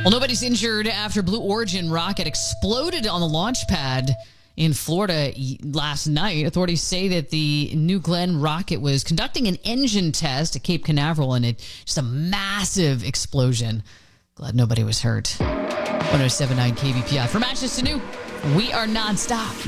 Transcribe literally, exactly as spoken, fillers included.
Well, nobody's injured after Blue Origin rocket exploded on the launch pad in Florida last night. Authorities say that the New Glenn rocket was conducting an engine test at Cape Canaveral, and it just a massive explosion. Glad nobody was hurt. one oh seven point nine K B P I. For Manchester New, we are nonstop.